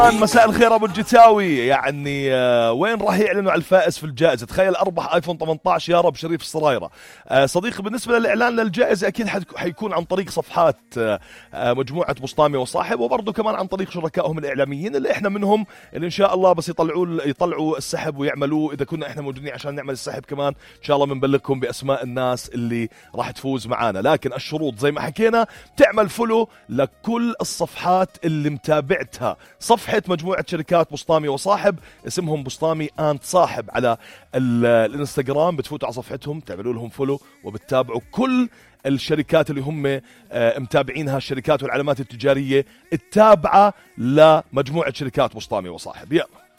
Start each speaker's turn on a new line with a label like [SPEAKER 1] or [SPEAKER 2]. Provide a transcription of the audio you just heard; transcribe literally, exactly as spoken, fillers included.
[SPEAKER 1] مساء الخير ابو الجتاوي. يعني آه وين راح يعلنوا على الفائز في الجائزه؟ تخيل اربح ايفون ثمانية عشر يا رب شريف الصرايره. آه صديقي بالنسبه للاعلان للجائزه اكيد حيكون عن طريق صفحات آه آه مجموعه بسطامي وصاحب، وبرضه كمان عن طريق شركائهم الاعلاميين اللي احنا منهم، اللي ان شاء الله بس يطلعوا يطلعوا السحب ويعملوه. اذا كنا احنا موجودين عشان نعمل السحب كمان ان شاء الله بنبلغكم باسماء الناس اللي راح تفوز معانا. لكن الشروط زي ما حكينا، تعمل فولو لكل الصفحات اللي متابعتها، صفحه مجموعه شركات بسطامي وصاحب اسمهم بسطامي اند صاحب على الانستغرام، بتفوتوا على صفحتهم تعملوا لهم فولو وبتتابعوا كل الشركات اللي هم متابعينها، الشركات والعلامات التجاريه التابعه لمجموعه شركات بسطامي وصاحب. يلا